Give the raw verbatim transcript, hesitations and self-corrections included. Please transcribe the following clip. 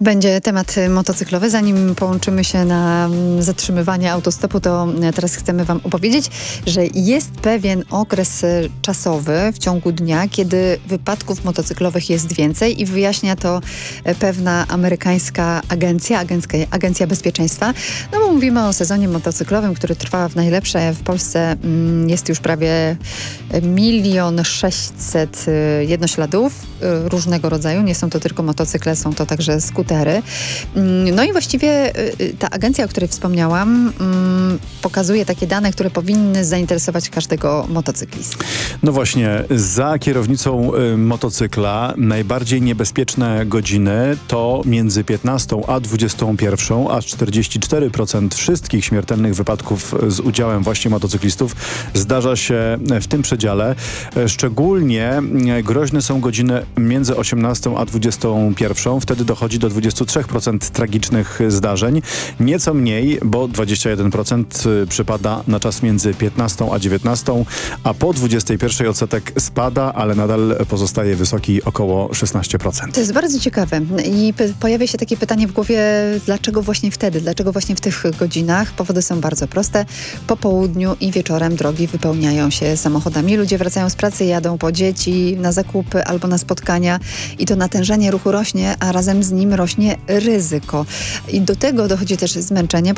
Będzie temat motocyklowy. Zanim połączymy się na zatrzymywanie autostopu, to teraz chcemy wam opowiedzieć, że jest pewien okres czasowy w ciągu dnia, kiedy wypadków motocyklowych jest więcej i wyjaśnia to pewna amerykańska agencja, agencja, agencja bezpieczeństwa. No bo mówimy o sezonie motocyklowym, który trwa w najlepsze. W Polsce jest już prawie milion sześćset jednośladów różnego rodzaju. Nie są to tylko motocykle, są to także skutery. No i właściwie ta agencja, o której wspomniałam, pokazuje takie dane, które powinny zainteresować każdego motocyklisty. No właśnie, za kierownicą motocykla najbardziej niebezpieczne godziny to między piętnastą a dwudziestą pierwszą, aż czterdzieści cztery procent wszystkich śmiertelnych wypadków z udziałem właśnie motocyklistów zdarza się w tym przedziale. Szczególnie groźne są godziny między osiemnastą a dwudziestą pierwszą. Wtedy dochodzi do dwudziestu trzech procent tragicznych zdarzeń. Nieco mniej, bo dwadzieścia jeden procent przypada na czas między piętnastą a dziewiętnastą, a po dwudziestej pierwszej odsetek spada, ale nadal pozostaje wysoki, około szesnaście procent. To jest bardzo ciekawe i p- pojawia się takie pytanie w głowie, dlaczego właśnie wtedy, dlaczego właśnie w tych godzinach? Powody są bardzo proste. Po południu i wieczorem drogi wypełniają się samochodami. Ludzie wracają z pracy, jadą po dzieci, na zakupy albo na spotkania i to natężenie ruchu rośnie, a razem z nim rośnie ryzyko. I do tego dochodzi też zmęczenie,